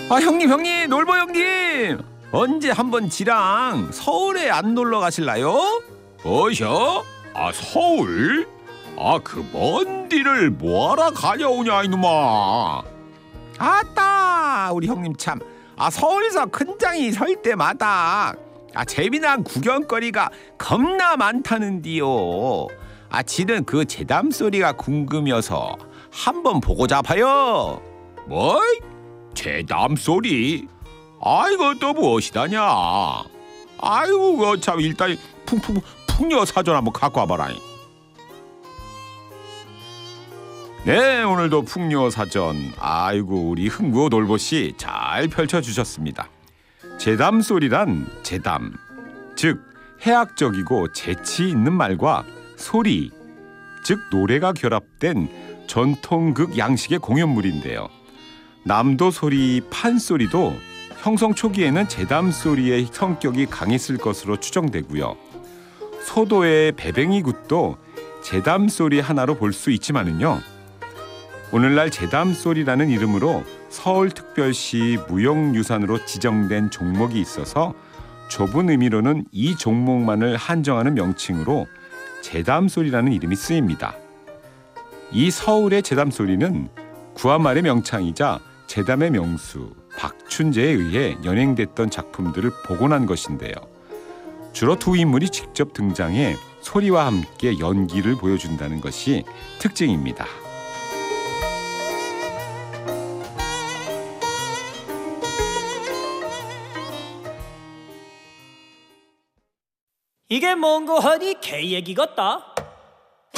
형님, 놀보 형님, 언제 한번 지랑 서울에 안 놀러 가실라요? 뭐셔? 서울? 그 먼 길을 뭐하러 가려오냐 이놈아. 아따, 우리 형님 참, 서울서 큰장이 설 때마다 재미난 구경거리가 겁나 많다는디요. 지는 그 재담 소리가 궁금해서 한번 보고 잡아요. 뭐? 재담 소리? 이거 또 무엇이다냐? 아이고 참, 일단 풍녀 사전 한번 갖고 와봐라. 네, 오늘도 풍녀 사전 우리 흥구 놀보씨 잘 펼쳐주셨습니다. 재담 소리란 재담, 즉 해학적이고 재치 있는 말과 소리, 즉 노래가 결합된 전통극 양식의 공연물인데요. 남도 소리, 판소리도 형성 초기에는 재담 소리의 성격이 강했을 것으로 추정되고요. 소도의 배뱅이굿도 재담 소리 하나로 볼 수 있지만은요. 오늘날 재담 소리라는 이름으로 서울특별시 무형유산으로 지정된 종목이 있어서 좁은 의미로는 이 종목만을 한정하는 명칭으로 재담 소리라는 이름이 쓰입니다. 이 서울의 재담 소리는 구한말의 명창이자 재담의 명수 박춘재에 의해 연행됐던 작품들을 복원한 것인데요. 주로 두 인물이 직접 등장해 소리와 함께 연기를 보여준다는 것이 특징입니다. 이게 뭔고 하니 개 얘기 같다.